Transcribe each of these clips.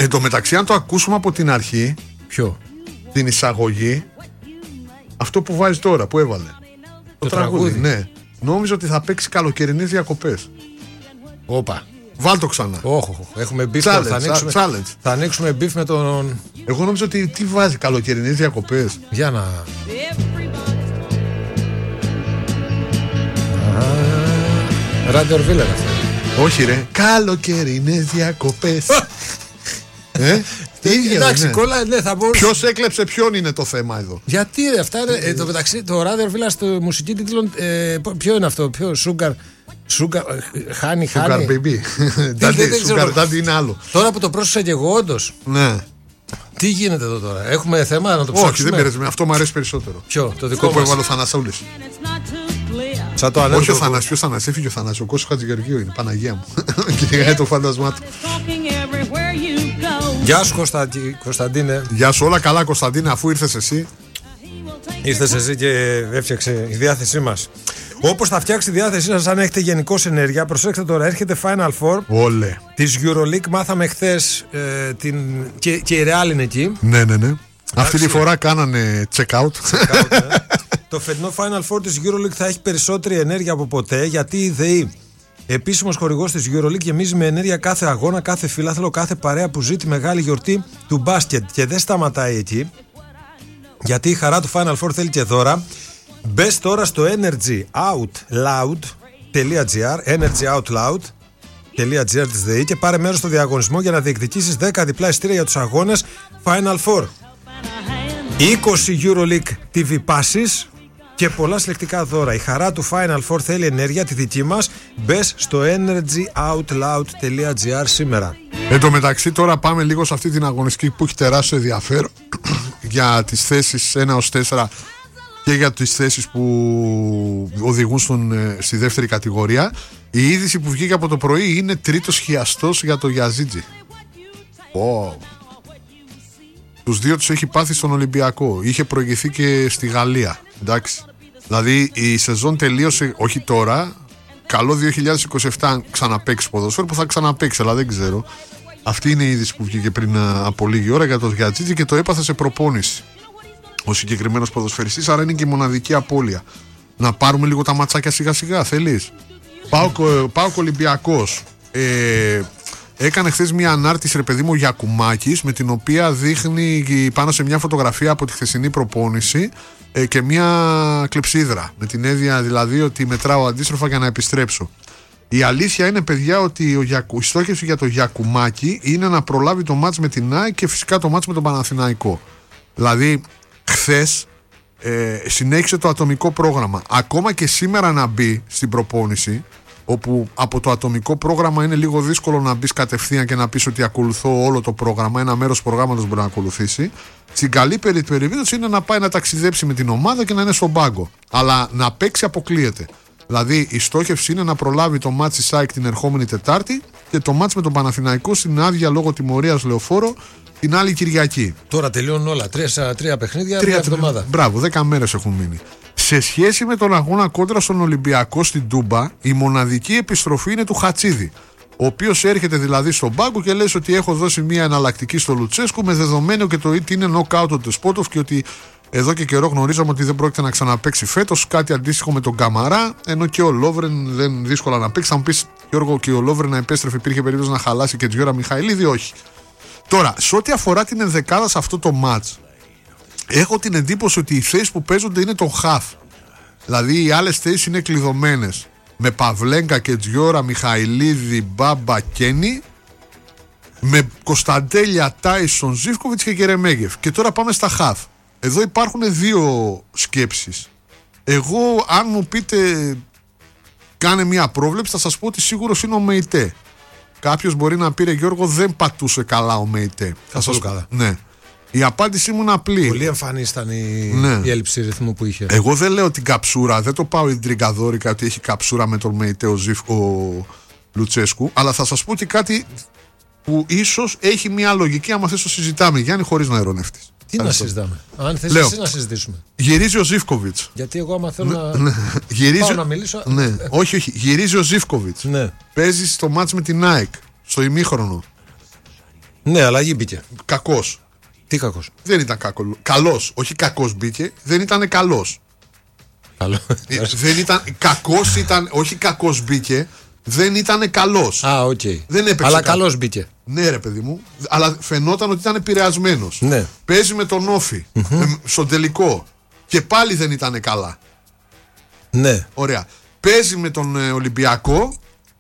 Εν τω μεταξύ, αν το ακούσουμε από την αρχή. Ποιο? Την εισαγωγή. Αυτό που βάζει τώρα, που έβαλε. Το τραγούδι. Ναι. Νόμιζα ότι θα παίξει καλοκαιρινές διακοπές. Όπα. Βάλ το ξανά. Όχι, έχουμε μπιφ. Θα ανοίξουμε μπιφ με τον. Εγώ νόμιζα ότι τι βάζει, καλοκαιρινές διακοπές. Για να. Ράντι Ορβίλερ αυτό. Όχι ρε, καλοκαιρινές διακοπές. Εντάξει, κόλλα, ναι, θα μπορούσε. Ποιος έκλεψε ποιον είναι το θέμα εδώ. Γιατί ρε, αυτά είναι. Το μεταξύ, το Ράντι Ορβίλερ στο μουσική τίτλων. Ποιο είναι αυτό, ποιο Sugar. Χάνει. Sugar baby. Sugar daddy είναι άλλο. Τώρα που το πρόσεξα και εγώ, όντως. Ναι. Τι γίνεται εδώ τώρα, έχουμε θέμα να το ψάξουμε? Όχι, δεν πειράζει, αυτό μου αρέσει περισσότερο. Ποιο, το δικό μας? που έβαλε ο Θανασούλης. Όχι ο Θανάσης, ποιος Θανάσης, έφυγε ο Θανάσης, ο Κώστας Χατζηγεωργίου είναι, Παναγία μου. Και το φάντασμά του. Γεια σου Κωνσταντίνε. Γεια σου, όλα καλά Κωνσταντίνε, αφού ήρθες εσύ. Ήρθες εσύ και έφτιαξε η διάθεσή μας. Όπως θα φτιάξει η διάθεσή σας αν έχετε γενικώς ενέργεια, προσέξτε τώρα, έρχεται Final Four. Όλε. Της EuroLeague, μάθαμε χθες και η Real είναι εκεί. Ναι. Αυτή τη φορά κάνανε check-out. Το φετινό Final Four της EuroLeague θα έχει περισσότερη ενέργεια από ποτέ, γιατί η ΔΕΗ, επίσημος χορηγός της EuroLeague, γεμίζει με ενέργεια κάθε αγώνα, κάθε φιλάθλο, κάθε παρέα που ζει τη μεγάλη γιορτή του μπάσκετ. Και δεν σταματάει εκεί, γιατί η χαρά του Final Four θέλει και δώρα. Μπες τώρα στο energyoutloud.gr της ΔΕΗ και πάρε μέρος στο διαγωνισμό για να διεκδικήσεις 10 διπλά εισιτήρια για τους αγώνες Final Four. 20 EuroLeague TV passes και πολλά συλλεκτικά δώρα. Η χαρά του Final Four θέλει ενέργεια, τη δική μας. Μπες στο energyoutloud.gr σήμερα. Εν τω μεταξύ, τώρα πάμε λίγο σε αυτή την αγωνιστική που έχει τεράστιο ενδιαφέρον για τις θέσεις 1-4 και για τις θέσεις που οδηγούν στη δεύτερη κατηγορία. Η είδηση που βγήκε από το πρωί είναι τρίτος χιαστός για το Γιαζίτζι. Τους δύο τους έχει πάθει στον Ολυμπιακό. Είχε προηγηθεί και στη Γαλλία. Εντάξει. Δηλαδή η σεζόν τελείωσε, όχι τώρα. Καλό 2027 ξαναπαίξει ποδόσφαιρο, που θα ξαναπαίξει, αλλά δεν ξέρω. Αυτή είναι η είδηση που βγήκε πριν από λίγη ώρα για το Γιαζίτζι και το έπαθε σε προπόνηση ο συγκεκριμένος ποδοσφαιριστής, άρα είναι και η μοναδική απώλεια. Να πάρουμε λίγο τα ματσάκια σιγά σιγά, θέλεις? ΠΑΟΚ Ολυμπιακός. Έκανε χθες μια ανάρτηση, ρε παιδί μου, Γιακουμάκης, με την οποία δείχνει πάνω σε μια φωτογραφία από τη χθεσινή προπόνηση και μια κλεψίδρα. Με την έννοια δηλαδή ότι μετράω αντίστροφα για να επιστρέψω. Η αλήθεια είναι, παιδιά, ότι η στόχευση για το Γιακουμάκη είναι να προλάβει το μάτς με την ΑΕΚ και φυσικά το μάτς με τον Παναθηναϊκό. Δηλαδή, χθες συνέχισε το ατομικό πρόγραμμα. Ακόμα και σήμερα να μπει στην προπόνηση, όπου από το ατομικό πρόγραμμα είναι λίγο δύσκολο να μπει κατευθείαν και να πεις ότι ακολουθώ όλο το πρόγραμμα, ένα μέρος του προγράμματος μπορεί να ακολουθήσει. Στην καλή περίπτωση είναι να πάει να ταξιδέψει με την ομάδα και να είναι στον πάγκο. Αλλά να παίξει αποκλείεται. Δηλαδή η στόχευση είναι να προλάβει το μάτς της ΑΕΚ την ερχόμενη Τετάρτη και το μάτς με τον Παναθηναϊκό στην άδεια λόγω τιμωρίας Λεωφόρο την άλλη Κυριακή. Τώρα τελειώνουν όλα. Τρία παιχνίδια, μια εβδομάδα. Μπράβο, 10 μέρες έχουν μείνει. Σε σχέση με τον αγώνα κόντρα στον Ολυμπιακό στην Τούμπα, η μοναδική επιστροφή είναι του Χατσίδη. Ο οποίος έρχεται δηλαδή στον πάγκο και λες ότι έχω δώσει μια εναλλακτική στο Λουτσέσκου, με δεδομένο και το ότι είναι knockout ο Τεσπότοφ και ότι εδώ και καιρό γνωρίζαμε ότι δεν πρόκειται να ξαναπαίξει φέτος. Κάτι αντίστοιχο με τον Καμαρά, ενώ και ο Λόβρεν δεν δύσκολα να παίξει. Θα μου πεις, Γιώργο, και ο Λόβρεν να επέστρεφε, υπήρχε περίπτωση να χαλάσει και Τζιώρα Μιχαηλίδη? Όχι. Τώρα, σε ό,τι αφορά την ενδεκάδα σε αυτό το μάτς, έχω την εντύπωση ότι οι θέσεις που παίζονται είναι το χαφ. Δηλαδή οι άλλες θέσεις είναι κλειδωμένες. Με Παυλέγκα και Τζιώρα Μιχαηλίδη, Μπάμπα, Κένι, με Κωνσταντέλια, Τάισον, Ζίβκοβιτς και Γερεμέγεφ. Και τώρα πάμε στα χαφ. Εδώ υπάρχουν δύο σκέψεις. Εγώ, αν μου πείτε κάνε μια πρόβλεψη, θα σας πω ότι σίγουρος είναι ο Μεϊτέ. Κάποιος μπορεί να πει, ρε Γιώργο, δεν πατούσε καλά ο Μεϊτέ. Καθόλου καλά. Ναι. Η απάντησή μου είναι απλή. Πολύ εμφανής ήταν η έλλειψη ρυθμού που είχε. Εγώ δεν λέω την καψούρα, δεν το πάω η τριγκαδόρικα ότι έχει καψούρα με τον Μεϊτέ ο Λουτσέσκου, αλλά θα σας πω και κάτι που ίσως έχει μια λογική άμα θες το συζητάμε, Γιάννη, χωρίς να ερωνεύτης. Τι να συζητάμε? Αν θες εσύ να συζητήσουμε. Γυρίζει ο Ζίβκοβιτς. Γιατί εγώ άμα θέλω πάω να μιλήσω. Ναι, όχι. Γυρίζει ο Ζίβκοβιτς. Ναι. Παίζει στο μάτς με την ΑΕΚ, στο ημίχρονο. Ναι, αλλαγή μπήκε. Κακός. Τι κακός? Δεν ήταν καλός. Όχι κακός μπήκε, δεν ήταν καλός. Δεν ήταν κακός, όχι κακός μπήκε, δεν ήταν καλός. Οκ. Δεν έπαιξε. Αλλά καλός μπήκε. Ναι, ρε παιδί μου, αλλά φαινόταν ότι ήταν επηρεασμένος. Ναι. Παίζει με τον Όφη στον τελικό και πάλι δεν ήταν καλά. Ναι. Ωραία. Παίζει με τον Ολυμπιακό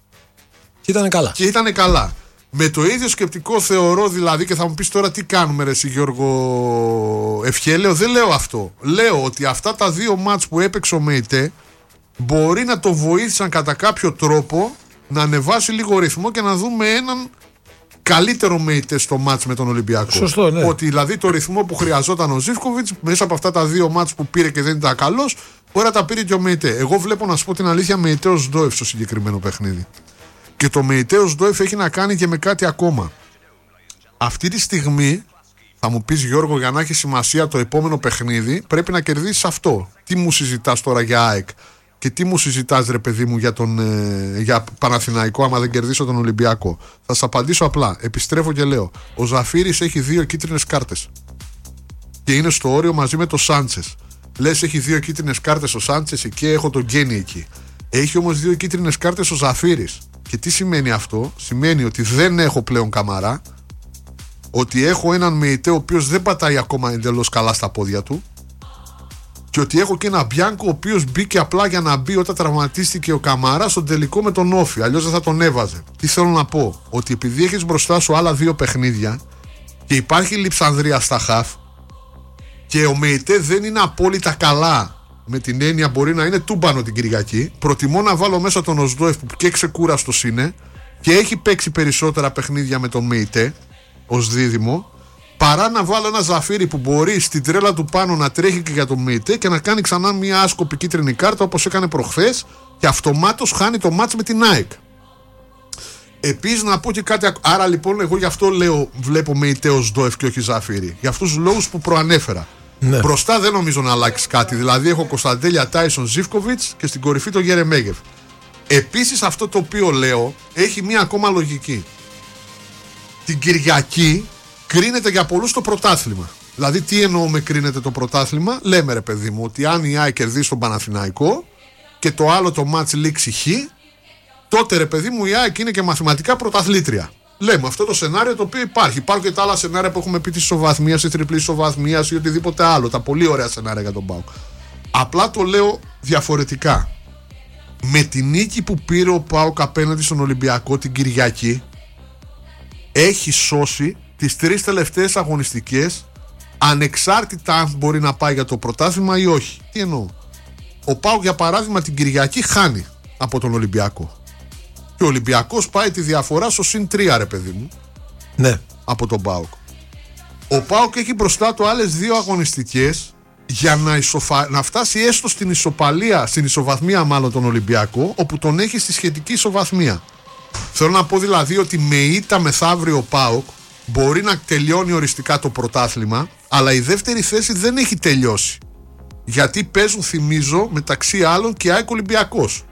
και ήταν καλά. Με το ίδιο σκεπτικό θεωρώ δηλαδή, και θα μου πεις τώρα τι κάνουμε ρε εσύ Γιώργο Ευχέλαιο, δεν λέω αυτό. Λέω ότι αυτά τα δύο μάτς που έπαιξε ο ΜΕΙΤΕ μπορεί να το βοήθησαν κατά κάποιο τρόπο να ανεβάσει λίγο ρυθμό και να δούμε έναν καλύτερο ΜΕΙΤΕ στο μάτς με τον Ολυμπιακό. Σωστό, ναι. Ότι δηλαδή το ρυθμό που χρειαζόταν ο Ζίβκοβιτς μέσα από αυτά τα δύο μάτς που πήρε και δεν ήταν καλός, μπορεί να τα πήρε και ο ΜΕΙΤΕ. Εγώ βλέπω, να σου πω την αλήθεια, ΜΕΙΤΕος Ντόεφ στο συγκεκριμένο παιχνίδι. Και το ΜΕΙΤΕος Ντόεφ έχει να κάνει και με κάτι ακόμα. Αυτή τη στιγμή, θα μου πεις Γιώργο, για να έχει σημασία το επόμενο παιχνίδι, πρέπει να κερδίσεις αυτό. Τι μου συζητάς τώρα για ΑΕΚ και τι μου συζητάς ρε παιδί μου για Παναθηναϊκό άμα δεν κερδίσω τον Ολυμπιακό? Θα σας απαντήσω απλά. Επιστρέφω και λέω, ο Ζαφύρης έχει 2 κίτρινες κάρτες και είναι στο όριο μαζί με το Σάντσες. Λες έχει 2 κίτρινες κάρτες ο Σάντσες και έχω τον Γκένι εκεί. Έχει όμως 2 κίτρινες κάρτες ο Ζαφύρης. Και τι σημαίνει αυτό? Σημαίνει ότι δεν έχω πλέον Καμαρά, ότι έχω έναν ΜΕΙΤΕ ο οποίος δεν πατάει ακόμα εντελώς καλά στα πόδια του και ότι έχω και ένα Μπιάνκο ο οποίος μπήκε απλά για να μπει όταν τραυματίστηκε ο Καμαρά στον τελικό με τον Όφη, αλλιώς δεν θα τον έβαζε. Τι θέλω να πω? Ότι επειδή έχεις μπροστά σου άλλα 2 παιχνίδια και υπάρχει λειψανδρία στα χαφ και ο ΜΕΙΤΕ δεν είναι απόλυτα καλά, με την έννοια μπορεί να είναι τούμπανο την Κυριακή, προτιμώ να βάλω μέσα τον Οσδόεφ που και ξεκούραστος είναι και έχει παίξει περισσότερα παιχνίδια με τον ΜΕΙΤΕ ως δίδυμο, παρά να βάλω ένα Ζαφύρι που μπορεί στην τρέλα του πάνω να τρέχει και για τον ΜΕΙΤΕ και να κάνει ξανά μια άσκοπη κίτρινη κάρτα όπως έκανε προχθές και αυτομάτως χάνει το μάτς με την ΑΕΚ. Επίσης να πω και κάτι, άρα λοιπόν εγώ γι' αυτό λέω βλέπω ΜΕΙΤΕ Οσδόεφ και όχι Ζαφύρι, για αυτούς τους λόγους που προανέφερα. Ναι. Μπροστά δεν νομίζω να αλλάξει κάτι. Δηλαδή έχω Κωνσταντέλια, Τάισον, Ζίβκοβιτς και στην κορυφή τον Γερεμέγεφ. Επίσης αυτό το οποίο λέω έχει μία ακόμα λογική. Την Κυριακή κρίνεται για πολλούς το πρωτάθλημα. Δηλαδή τι εννοώ με κρίνεται το πρωτάθλημα? Λέμε ρε παιδί μου ότι αν η ΑΕΚ κερδίσει τον Παναθηναϊκό και το άλλο το μάτς λήξει χ, τότε ρε παιδί μου η ΑΕΚ είναι και μαθηματικά πρωταθλήτρια. Λέμε αυτό το σενάριο το οποίο υπάρχει. Υπάρχουν και τα άλλα σενάρια που έχουμε πει τη ισοβαθμία ή τριπλή ισοβαθμία ή οτιδήποτε άλλο. Τα πολύ ωραία σενάρια για τον ΠΑΟΚ. Απλά το λέω διαφορετικά. Με τη νίκη που πήρε ο ΠΑΟΚ απέναντι στον Ολυμπιακό την Κυριακή, έχει σώσει τις 3 τελευταίες αγωνιστικές, ανεξάρτητα αν μπορεί να πάει για το πρωτάθλημα ή όχι. Τι εννοώ? Ο ΠΑΟΚ για παράδειγμα την Κυριακή χάνει από τον Ολυμπιακό. Και ο Ολυμπιακός πάει τη διαφορά στο συν 3 ρε παιδί μου. Ναι. Από τον ΠΑΟΚ. Ο ΠΑΟΚ έχει μπροστά του άλλες 2 αγωνιστικές για να φτάσει έστω στην ισοπαλία, στην ισοβαθμία μάλλον τον Ολυμπιακό, όπου τον έχει στη σχετική ισοβαθμία. Θέλω να πω δηλαδή ότι με ήττα μεθαύριο ο ΠΑΟΚ μπορεί να τελειώνει οριστικά το πρωτάθλημα, αλλά η δεύτερη θέση δεν έχει τελειώσει. Γιατί παίζουν, θυμίζω, μεταξύ άλλων και ΑΕΚ Ολυμπιακός.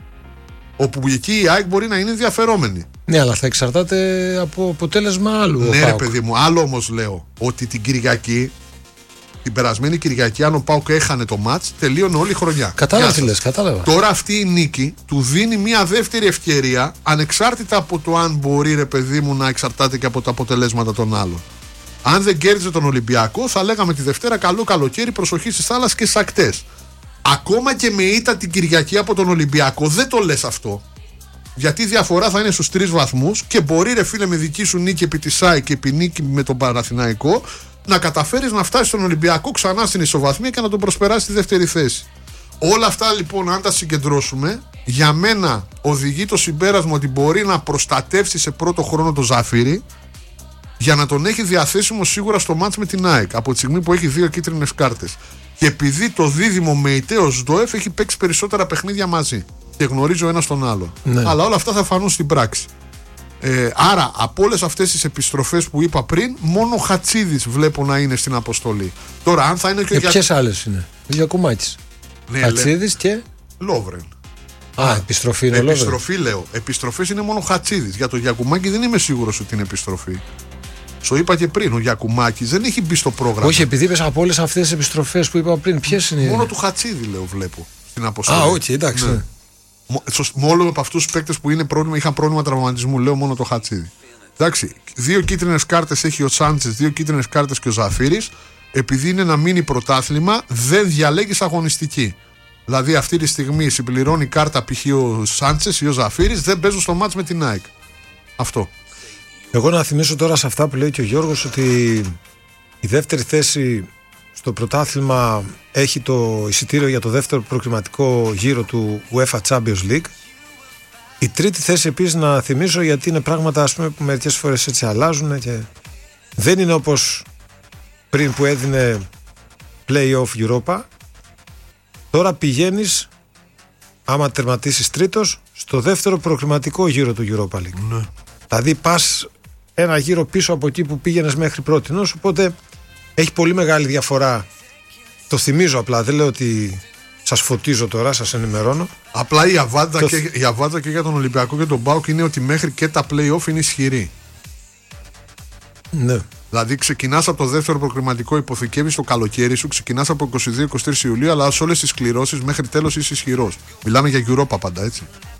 Όπου εκεί η ΑΕΚ μπορεί να είναι ενδιαφερόμενη. Ναι, αλλά θα εξαρτάται από αποτέλεσμα άλλου. Ναι, ρε παιδί μου, άλλο όμως λέω ότι την Κυριακή, την περασμένη Κυριακή, αν ο ΠΑΟΚ έχανε το μάτς, τελείωνε όλη η χρονιά. Κατάλαβα τι λες, κατάλαβα. Τώρα αυτή η νίκη του δίνει μια δεύτερη ευκαιρία, ανεξάρτητα από το αν μπορεί, ρε παιδί μου, να εξαρτάται και από τα αποτελέσματα των άλλων. Αν δεν κέρδιζε τον Ολυμπιακό, θα λέγαμε τη Δευτέρα καλό καλοκαίρι, προσοχή στις θάλασσες και στις ακτές. Ακόμα και με ήττα την Κυριακή από τον Ολυμπιακό, δεν το λες αυτό. Γιατί η διαφορά θα είναι στους 3 βαθμούς και μπορεί, ρε φίλε, με δική σου νίκη επί της ΑΕΚ και επί νίκη με τον Παναθηναϊκό, να καταφέρεις να φτάσεις στον Ολυμπιακό ξανά στην ισοβαθμία και να τον προσπεράσεις στη δεύτερη θέση. Όλα αυτά λοιπόν, αν τα συγκεντρώσουμε, για μένα οδηγεί το συμπέρασμα ότι μπορεί να προστατεύσει σε πρώτο χρόνο το Ζαφύρι για να τον έχει διαθέσιμο σίγουρα στο μάτς με την ΑΕΚ από τη στιγμή που έχει 2 κίτρινες κάρτες. Και επειδή το δίδυμο ΜΕΙΤΕ Οσδόεφ έχει παίξει περισσότερα παιχνίδια μαζί και γνωρίζει ο ένας τον άλλο. Ναι. Αλλά όλα αυτά θα φανούν στην πράξη. Άρα από όλες αυτές τις επιστροφές που είπα πριν, μόνο ο Χατσίδης βλέπω να είναι στην αποστολή. Τώρα αν θα είναι και ποιες άλλες είναι? Γιακουμάκης. Ναι, Χατσίδης και Λόβρεν. Επιστροφή είναι επιστροφή λέω. Επιστροφές είναι μόνο Χατσίδης. Για το Γιακουμάκη δεν είμαι σίγουρος ότι είναι επιστροφή. Στο είπα και πριν, ο Γιακουμάκης δεν έχει μπει στο πρόγραμμα. Όχι, επειδή είπες από όλες αυτές τις επιστροφές που είπα πριν, ποιες είναι? Μόνο του Χατσίδη, λέω, βλέπω στην αποστολή. Όχι, εντάξει. Ναι. Μόνο από αυτούς τους παίκτες που είχαν πρόβλημα τραυματισμού, λέω μόνο το Χατσίδη. Εντάξει, 2 κίτρινες κάρτες έχει ο Σάντσες, 2 κίτρινες κάρτες και ο Ζαφύρης. Επειδή είναι ένα μίνι πρωτάθλημα, δεν διαλέγεις αγωνιστική. Δηλαδή, αυτή τη στιγμή συμπληρώνει κάρτα π.χ. ο Σάντσες ή ο Ζαφύρης, δεν παίζουν στο μάτς με την ΑΕΚ. Αυτό. Εγώ να θυμίσω τώρα σε αυτά που λέει και ο Γιώργος ότι η δεύτερη θέση στο πρωτάθλημα έχει το εισιτήριο για το δεύτερο προκριματικό γύρο του UEFA Champions League. Η τρίτη θέση επίσης να θυμίσω, γιατί είναι πράγματα, ας πούμε, που μερικές φορές έτσι αλλάζουν και δεν είναι όπως πριν που έδινε play-off Europa. Τώρα πηγαίνεις, άμα τερματίσεις τρίτος, στο δεύτερο προκριματικό γύρο του Europa League. Ναι. Δηλαδή πας ένα γύρο πίσω από εκεί που πήγαινες μέχρι πρότινος, οπότε έχει πολύ μεγάλη διαφορά. Το θυμίζω απλά, δεν λέω ότι σας φωτίζω τώρα, σας ενημερώνω. Απλά η αβάντα και για τον Ολυμπιακό και τον ΠΑΟΚ είναι ότι μέχρι και τα play-off είναι ισχυρή. Ναι. Δηλαδή ξεκινάς από το δεύτερο προκριματικό, υποθηκεύεις το καλοκαίρι σου, ξεκινάς από 22-23 Ιουλίου, αλλά σε όλες τις κληρώσεις μέχρι τέλος είσαι ισχυρός. Μιλάμε για Europa πάντα, έτσι.